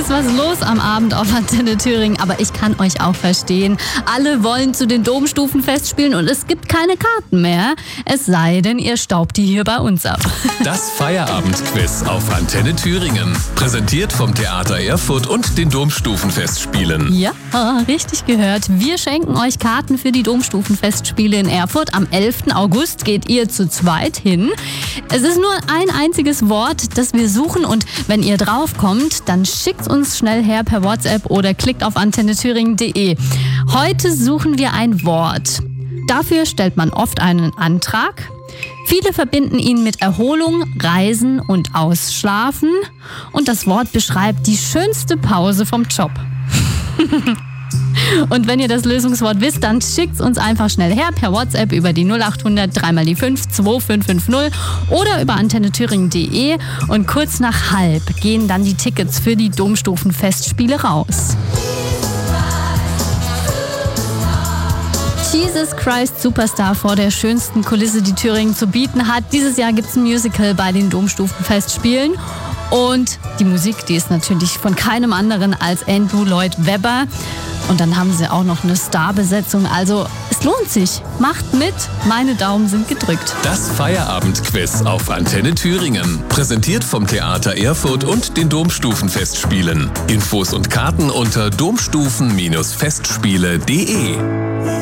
ist was los am Abend auf Antenne Thüringen, aber ich kann euch auch verstehen. Alle wollen zu den Domstufenfestspielen und es gibt keine Karten mehr. Es sei denn, ihr staubt die hier bei uns ab. Das Feierabendquiz auf Antenne Thüringen. Präsentiert vom Theater Erfurt und den Domstufenfestspielen. Ja, richtig gehört. Wir schenken euch Karten für die Domstufenfestspiele in Erfurt. Am 11. August geht ihr zu zweit hin. Es ist nur ein einziges Wort, das wir suchen, und wenn ihr draufkommt, dann schickt uns schnell her per WhatsApp oder klickt auf antennethüringen.de. Heute suchen wir ein Wort. Dafür stellt man oft einen Antrag. Viele verbinden ihn mit Erholung, Reisen und Ausschlafen. Und das Wort beschreibt die schönste Pause vom Job. Und wenn ihr das Lösungswort wisst, dann schickt's uns einfach schnell her per WhatsApp über die 0800 3 die 5 2550 oder über antennethüringen.de. Und kurz nach 12:30 gehen dann die Tickets für die Domstufenfestspiele raus. Jesus Christ Superstar vor der schönsten Kulisse, die Thüringen zu bieten hat. Dieses Jahr gibt's ein Musical bei den Domstufenfestspielen. Und die Musik, die ist natürlich von keinem anderen als Andrew Lloyd Webber. Und dann haben sie auch noch eine Starbesetzung. Also es lohnt sich. Macht mit. Meine Daumen sind gedrückt. Das Feierabendquiz auf Antenne Thüringen. Präsentiert vom Theater Erfurt und den Domstufenfestspielen. Infos und Karten unter domstufen-festspiele.de.